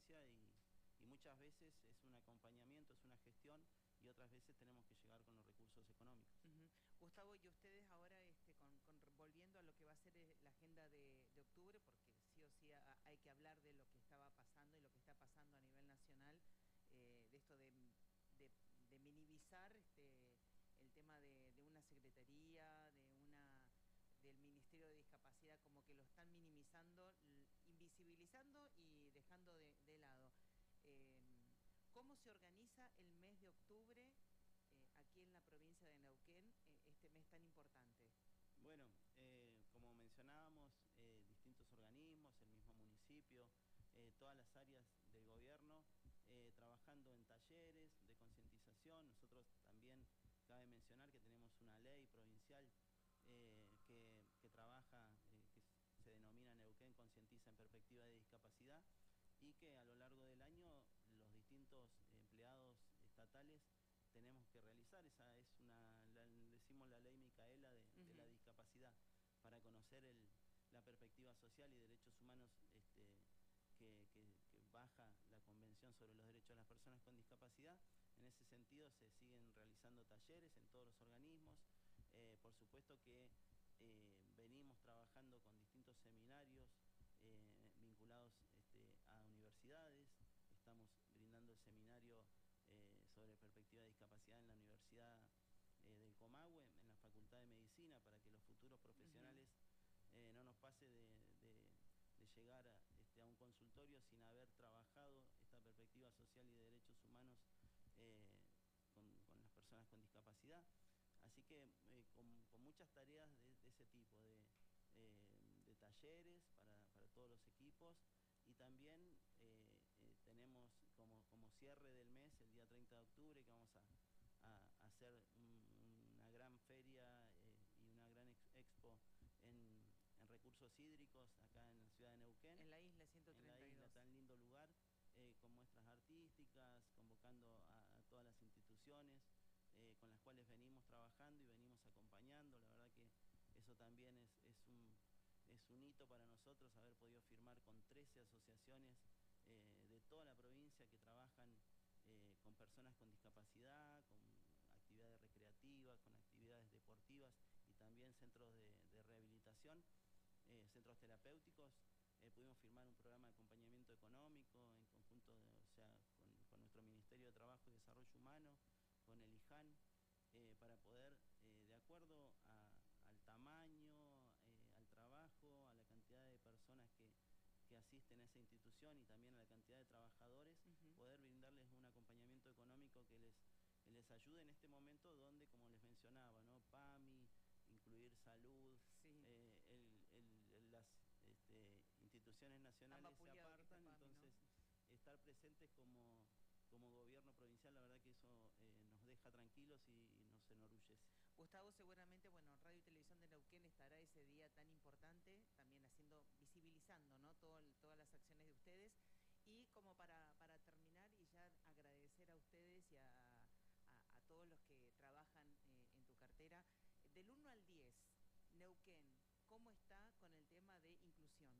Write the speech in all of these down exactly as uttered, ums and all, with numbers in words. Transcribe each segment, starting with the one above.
provincia y, y muchas veces es un acompañamiento, es una gestión y otras veces tenemos que llegar con los recursos económicos. Uh-huh. Gustavo, y ustedes ahora, este, con, con, volviendo a lo que va a ser eh, la agenda de, de octubre, porque sí o sí a, hay que hablar de lo que estaba pasando y lo que está pasando a nivel nacional, eh, de esto de, de, de minimizar este, el tema de, de una secretaría, de una del Ministerio de Discapacidad, como que lo están minimizando, invisibilizando y dejando de, de lado. Eh, ¿Cómo se organiza el mes de octubre Eh, aquí en la provincia de Neuquén, eh, este mes tan importante? Bueno, eh, como mencionábamos, eh, distintos organismos, el mismo municipio, eh, todas las áreas del gobierno, eh, trabajando en talleres de concientización. Nosotros también, cabe mencionar que tenemos una ley provincial eh, que, que trabaja, eh, que se denomina Neuquén Concientiza en Perspectiva de Discapacidad, y que a lo largo del año los distintos empleados estatales tenemos que realizar. Esa es una, la, decimos la ley Micaela de, uh-huh. de la discapacidad, para conocer el, la perspectiva social y derechos humanos este, que, que, que baja la Convención sobre los Derechos de las Personas con Discapacidad. En ese sentido se siguen realizando talleres en todos los organismos. Eh, por supuesto que eh, venimos trabajando con distintos seminarios eh, vinculados este, a universidades. Estamos brindando el seminario Eh, sobre perspectiva de discapacidad en la Universidad eh, del Comahue, en la Facultad de Medicina, para que los futuros profesionales uh-huh. eh, no nos pase de, de, de llegar a, este, a un consultorio sin haber trabajado esta perspectiva social y de derechos humanos eh, con, con las personas con discapacidad. Así que eh, con, con muchas tareas de, de ese tipo, de, eh, de talleres para, para todos los equipos. Y también eh, eh, tenemos como, como cierre del mes, el día treinta de octubre, que vamos a, a, a hacer un, una gran feria eh, y una gran ex, expo en, en recursos hídricos acá en la ciudad de Neuquén. En la isla ciento treinta y dos. En la isla, tan lindo lugar, eh, con muestras artísticas, convocando a, a todas las instituciones eh, con las cuales venimos trabajando y venimos acompañando. La verdad que eso también es, es un... Es un hito para nosotros haber podido firmar con trece asociaciones eh, de toda la provincia que trabajan eh, con personas con discapacidad, con actividades recreativas, con actividades deportivas y también centros de, de rehabilitación, eh, centros terapéuticos. Eh, pudimos firmar un programa de acompañamiento económico en conjunto, de, o sea, con, con nuestro Ministerio de Trabajo y Desarrollo Humano, con el I J A N, eh, para poder, eh, de acuerdo a al tamaño, eh, al trabajo, a la cantidad de personas que, que asisten a esa institución y también a la cantidad de trabajadores, uh-huh. poder brindarles un acompañamiento económico que les, que les ayude en este momento donde, como les mencionaba, ¿no? PAMI, incluir salud, sí. eh, el, el, el, las este, instituciones nacionales se apartan, PAMI, entonces ¿no? estar presentes como... como gobierno provincial, la verdad que eso eh, nos deja tranquilos y, y nos enorgullece. Gustavo, seguramente, bueno, Radio y Televisión de Neuquén estará ese día tan importante, también haciendo, visibilizando, ¿no? Todo el, todas las acciones de ustedes. Y como para, para terminar y ya agradecer a ustedes y a, a, a todos los que trabajan eh, en tu cartera, del uno al diez, Neuquén, ¿cómo está con el tema de inclusión?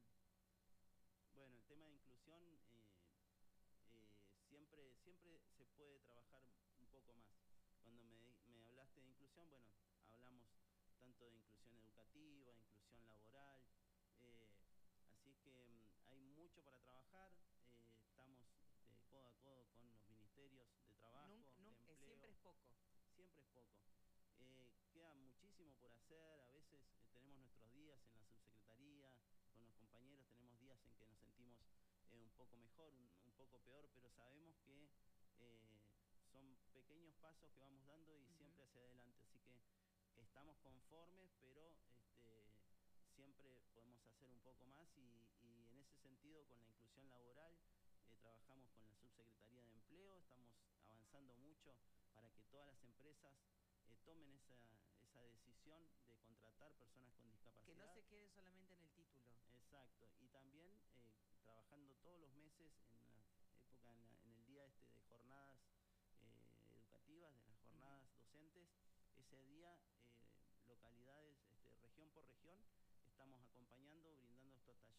Bueno, el tema de inclusión... Eh, Eh, siempre, siempre se puede trabajar un poco más. Cuando me, me hablaste de inclusión, bueno, hablamos tanto de inclusión educativa, inclusión laboral, eh, así que um, hay mucho para trabajar, eh, estamos este, codo a codo con los ministerios de trabajo, nunca, nunca, de empleo. Siempre es poco. Siempre es poco. Eh, queda muchísimo por hacer, a veces eh, tenemos nuestros días en la subsecretaría, con los compañeros tenemos días en que nos sentimos eh, un poco mejor, un, un poco peor, pero sabemos que eh, son pequeños pasos que vamos dando y uh-huh. siempre hacia adelante, así que estamos conformes, pero este, siempre podemos hacer un poco más y, y en ese sentido con la inclusión laboral eh, trabajamos con la subsecretaría de empleo, estamos avanzando mucho para que todas las empresas eh, tomen esa, esa decisión de contratar personas con discapacidad. Que no se quede solamente en el título. Exacto, y también eh, trabajando todos los meses en la época, en, la, en el día este de jornadas eh, educativas, de las jornadas uh-huh. docentes, ese día eh, localidades, este, región por región, estamos acompañando, brindando estos